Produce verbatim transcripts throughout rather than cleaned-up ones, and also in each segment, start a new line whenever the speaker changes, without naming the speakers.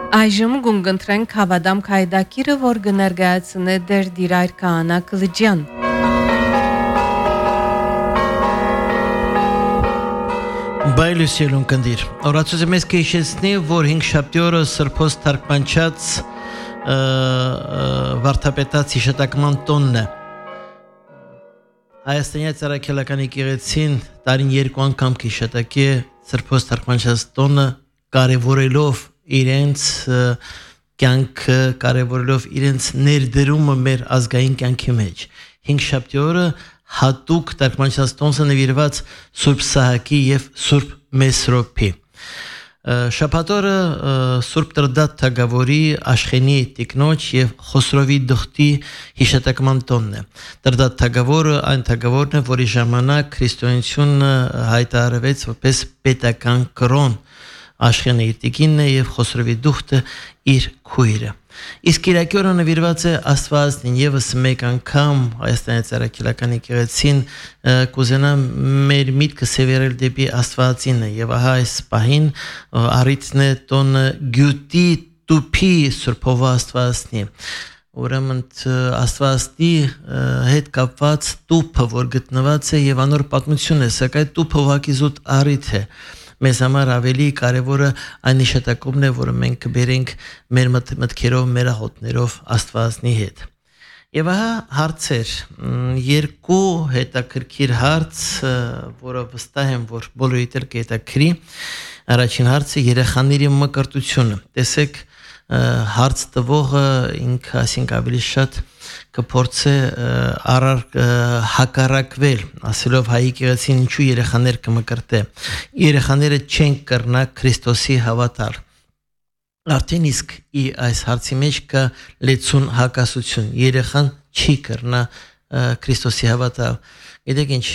Այժմ գունգընտրենք հավադամ քայդակիրը, որ կներկայացնե դեր դիրայր Քահանա Կլջյան։
Բայլուսիելուն կնդիր։ Օրացույցը մեզ կհիշեցնի, որ հինգ շաբթի օրը Սրբոց թարգմանչած վարդապետած հիշատակման տոնն է։ Հայաստանի Ծառայքելական եկեղեցին տարին երկու անգամ կհիշատակի Սրբոց թարգմանչած տոնը, կարևորելով իրենց կյանքը, կարևորելով իրենց ներդրումը մեր ազգային կյանքի մեջ։ Հինգ շաբթի օրը հատուկ թարգմանչած տոնը նվիրված Սուրբ Սահակի եւ Սուրբ Մեսրոպի։ Շաբաթ օրը Սուրբ Տրդատ Թագավորի Աշխենի Տիկնոջ եւ Խոսրովի Դխտի հիշատակման տոնն է։ Տրդատ Թագավորը այն թագավորն է, որի ժամանակ քրիստոնեությունը հայտարարվեց որպես պետական կրոն։ Աշխենը իր տիկինն է եւ Խոսրովի Դուխտը իր քույրը։ Իսկ Կիրակի օրը նվիրված է Աստվածին, եւս մեկ անգամ Հայաստանի Ծառայքելական եկեղեցին կուզենա մեր միտքը սևեռել դեպի Աստվածին եւ ահա այս պահին առիթն է տոնը գյուտի տուփի Սուրբով Աստվածնի։ Ուրեմն Աստվածի հետ կապված տուփը, որ գտնված է եւ անոր պատմություն է, սակայն տուփը ուղղակի զուտ առիթ է։ Մեզ համար ավելի կարևորը այն հիշատակումն է, որը մենք կբերենք մեր մտքերով, մեր աղոթներով Աստվածնի հետ։ Եվ ահա հարցեր, երկու հետաքրքիր հարց, որը վստահ եմ, որ բոլորիդ էլ կհետաքրի։ Առաջին հարցը երեխաների մկրտությունը։ Տեսեք, հարց տվողը ինքը, ասենք ավելի շատ կփորձե առար հակառակվել, ասելով հայ եկեղեցին ինչու երեխաներ կմկրտե։ Երեխաները չեն կրնա Քրիստոսի հավատալ։ Արդեն իսկ ի այս հարցի մեջ կա լեցուն հակասություն։ Երեխան չի կրնա Քրիստոսի հավատալ։ Գիտեք ինչ,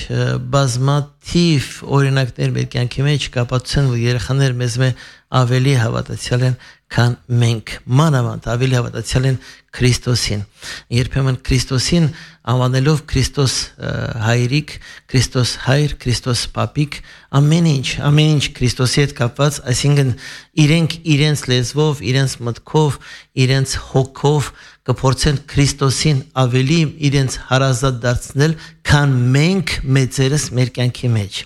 բազմաթիվ օրինակներ մեր կյանքի մեջ կապացուցեն, որ երեխաներ մեզ մե ավելի հավատացյալ են, քան մենք, մանավանդ ավելի հավատացյալ են Քրիստոսին։ Երբեմն Քրիստոսին անվանելով Քրիստոս հայրիկ, Քրիստոս հայր, Քրիստոս պապիկ, ամեն ինչ, ամեն ինչ Քրիստոսի հետ կապված, այսինքն իրենք իրենց լեզվով, իրենց մտքով, իրենց հոգով կփորձեն Քրիստոսին ավելի իրենց հարազատ դարձնել, քան մենք մեծերս մեր կյանքի մեջ։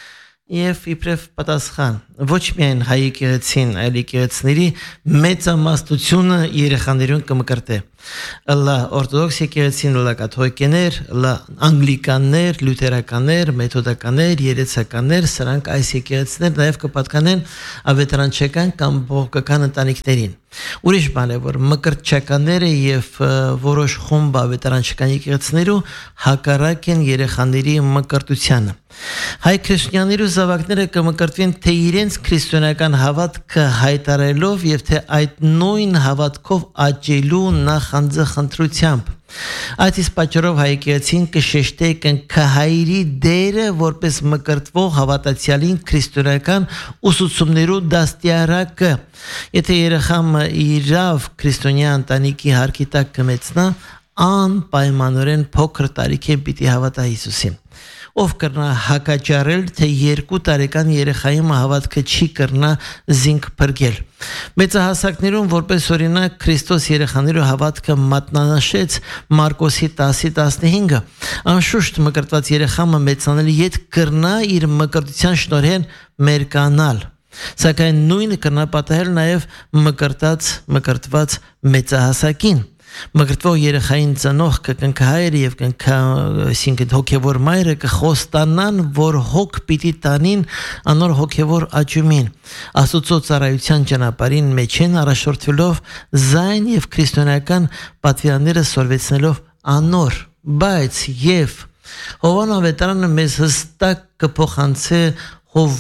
Եվ իբրև պատասխան, ոչ միայն հայ եկեղեցին, այլ եկեղեցիների մեծամասնությունը երեխաներուն կմկրտե։ Լա օրթոդոքս եկեղեցին, լա կաթողիկներ, լա անգլիկաններ, լյութերականներ, մեթոդականներ, երեցականներ, սրանք այս եկեղեցիներ նաև կպատկանեն ավետարանչական կամ բողոքական ընտանիքներին։ Ուրիշ բան է, որ մկրտչականները եւ որոշ խումբ ավետարանչական եկեղեցիներու հակառակ են երեխաների մկրտությանը։ Հայ քրիստոնյաներու զավակները կմկրտվեն թե իրենց քրիստոնեական հավատքը հայտարարելով եւ թե այդ նույն հավատքով աճելու նախանձախնդրությամբ։ Այդ իսկ պատճառով հայ եկեղեցին կշեշտե կնքահայրի դերը որպես մկրտվող հավատացյալին քրիստոնեական ուսուցումներու դաստիարակը։ Եթե երեխան իրավ քրիստոնյա ընտանիքի հարկի տակ կմեծնա, անպայմանորեն փոքր տարիքին պիտի հավատա Հիսուսին։ Ով կրնա հակաճարել, թե երկու տարեկան երեխայի հավատքը չի կրնա զինք փրկել։ Մեծահասակներուն որպես օրինակ Քրիստոս երեխաներու հավատքը մատնանշեց Մարկոսի տասը տասնհինգը։ Անշուշտ մկրտված երեխամը մեծանալի յետ կրնա իր մկրտության շնորհեն մերկանալ։ Սակայն նույնը կրնա պատահել նաև մկրտած, մկրտված մեծահասակին։ Մկրտվող երեխային ծնող կնքահայրը եւ կնքասինքն հոգեվոր մայրը կխոստանան, որ հոգ պիտի տանին անոր հոգեվոր աճումին։ Աստծո ծառայության ճանապարհին մեջ են առաջորդվելով զայն եւ քրիստոնեական պատվիրանները սորվեցնելով անոր, բայց եւ Հովան ավետարանը մեզ հստակ կփոխանցե ով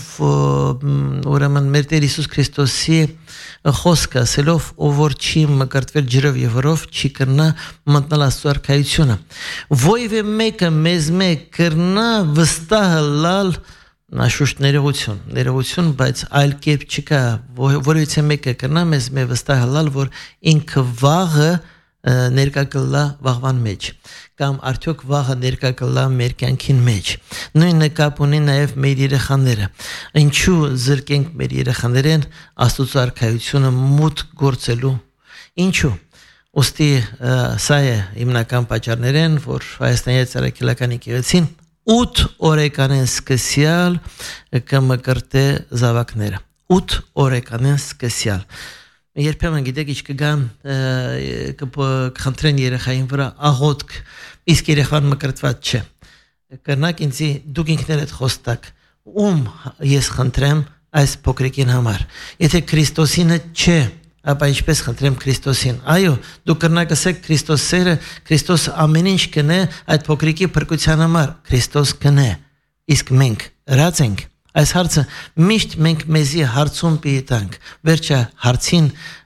ուրեմն մեր Տեր Հիսուս Քրիստոսի խոսքը ասելով, ով որ չի մկրտվել ջրով եւ հորով, չի կրնա մտնել Աստծո արքայությունը։ Ոյվե մեկը մեզ մեկ կրնա վստահ լալ նաշուշտ ներողություն, ներողություն, բայց այլ կերպ չկա, որից մեկը կրնա մեզ մեկ վստահ լալ, որ ինքը վաղը ներկա կլա վաղվան մեջ կամ արդյոք վաղը ներկա կլա մեր կյանքին մեջ նույնը կապ ունի նաև մեր երեխաները ինչու զրկենք մեր երեխաներին Աստծո արքայությունը մուտք գործելու ինչու ուստի սա է հիմնական պատճառներն են որ Հայաստանի Ծառայական եկեղեցին ութ օրեկանեն սկսյալ կմկրտե զավակները ութ օրեկանեն սկսյալ երբեմն գիտեք ինչ կգան կխնդրեն երեխային վրա աղոթք իսկ երեխան մկրտված չէ կրնակ ինձի դուք ինքներդ խոստակ ում ես խնդրեմ այս փոքրիկին համար եթե Քրիստոսինը չէ ապա ինչպես խնդրեմ Քրիստոսին այո դուք կրնակ ասեք Քրիստոս սերը Քրիստոս ամեն ինչ կնե այդ փոքրիկի փրկության համար Քրիստոս կնե իսկ մենք հրած ենք այս հարցը միշտ մենք մեզի հարցում պիտանք վերջը հարցին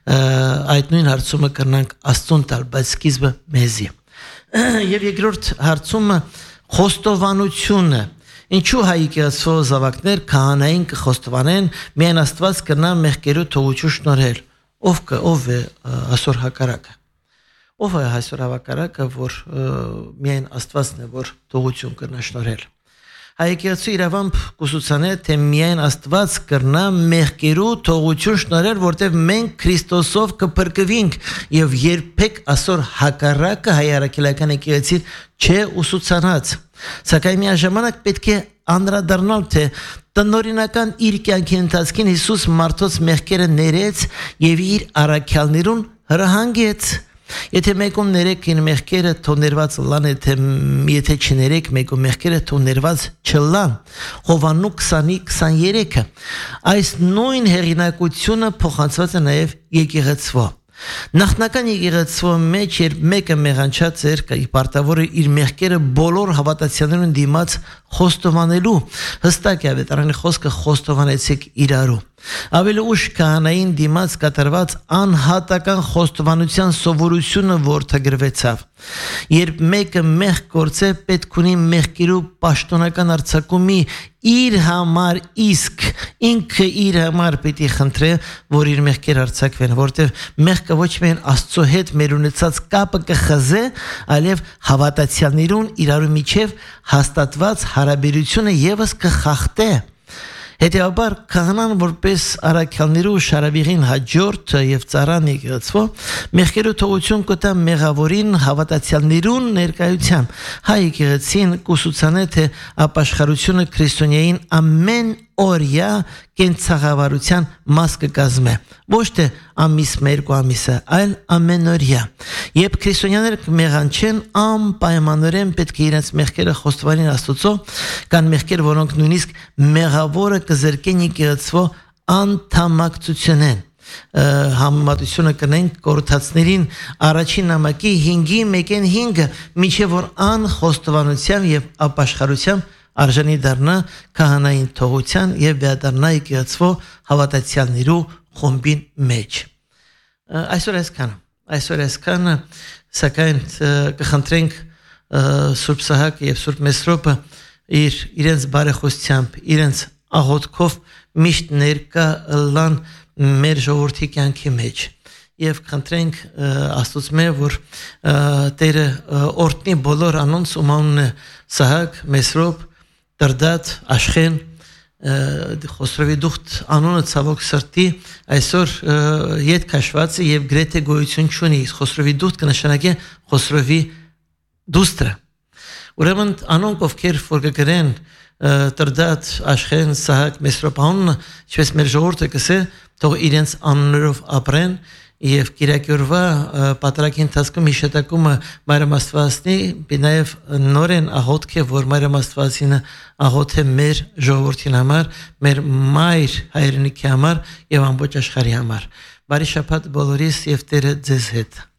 այդ նույն հարցումը կրնանք Աստծուն տալ բայց սկիզբը մեզի եւ երկրորդ հարցումը խոստովանությունը ինչու հայ եկեղեցու զավակներ քահանային կխոստովանեն միայն Աստված կնա մեղքերու թողություն շնորհել ով կը ով է այսօր հակառակը ով է այսօր հակառակը որ միայն Աստվածն է որ թողություն կնա շնորհել Հայեկեղեցու իրավամբ կուսուցանե թե միայն Աստված կրնա մեղքերու թողություն շնորհել որտեղ մենք Քրիստոսով կփրկվենք եւ երբեք այսօր հակառակը հայ առաքելական եկեղեցին չէ ուսուցանած սակայն միաժամանակ պետք է անդրադառնալ թե տնօրինական իր կյանքի ընթացքին Հիսուս մարդոց մեղքերը ներեց եւ իր առաքյալներուն հրահանգեց Եթե մեկում ներեք իր մեղքերը թողներված լան եթե եթե չներեք մեկում մեղքերը թողներված չլան Հովաննու քսանի քսաներեքը այս նույն հեղինակությունը փոխանցված է նաև եկեղեցվո Նախնական եկեղեցվո մեջ երբ մեկը մեղանչած էր կի պարտավորը իր մեղքերը բոլոր հավատացյալներուն դիմաց խոստովանելու հստակ է ավետարանի խոսքը խոստովանեցեք իրարու Ավելի ուշ քահանային դիմաց կատարված անհատական խոստովանության սովորությունը որդեգրվեցավ Երբ մեկը մեղք գործե պետք ունի մեղքերու պաշտոնական արձակումի իր համար իսկ ինքը իր համար պիտի խնդրե որ իր մեղքերը արձակվեն որտեղ մեղքը ոչ միայն Աստծո հետ մեր ունեցած կապը կխզե այլև հավատացյալներուն իրարու միջև հաստատված հարաբերությունը եւս կխախտե Հետևաբար քահանան որպես առաքյալներու շարավիղին հաջորդ եւ ծառան եկեղեցու մեղքերու թողություն կտա մեղավորին հավատացյալներուն ներկայությամբ հայ եկեղեցին կուսուցանե թե ապաշխարությունը քրիստոնեային ամեն օրյա կենցաղավարության մաս կկազմե ոչ թե ամիս մերկու ամիսը այլ ամենօրյա Երբ քրիստոնյաները կմեղանչեն անպայմանորեն պետք է իրենց մեղքերը խոստովանեն Աստծո կան մեղքեր որոնք նույնիսկ մեղավորը կզրկեն եկեղեցու անդամակցությունեն համեմատությունը կնենք կորթացներին առաջին նամակի հինգի մեկեն հինգը միջև որ անխոստովանությամբ եւ ապաշխարությամբ արժանի դառնա քահանային թողության եւ վերադառնա եկեղեցու հավատացյալներու խումբին մեջ այսօր այսքան այսօր այսքան սակայն կխնդրենք Սուրբ Սահակը եւ Սուրբ Մեսրոպը իր իրենց բարեխոսությամբ իրենց աղոթքով միշտ ներկա լան մեր ժողովրդի կյանքի մեջ եւ խնդրենք Աստծո որ Տերը օրտնի բոլոր անոնց ում անունը Սահակ Մեսրոպ Դրդատ Աշխեն Խոսրովի դուխտ անունը ցավոք սրտի այսօր ետ քաշված է եւ գրեթե գոյություն չունի Խոսրովի դուխտ կնշանակի Խոսրովի դուստրը ուրեմն անոնք ովքեր որ կգրեն Դրդատ Աշխեն Սահակ Մեսրոպ անունը ինչպես մեր ժողովուրդը կսե թող իրենց անուններով ապրեն Եվ կիրակյորվա պատրակի ընթացքում իշտակումը Մարիամ Աստվածնի նաև նորեն աղոթք է որ Մարիամ Աստվածինը աղոթ է մեր ժողովրդին համար մեր մայր հայրենիքի համար եւ ամբողջ աշխարհի համար Բարի շաբաթ բոլորիս եւ Տերը ձեզ հետ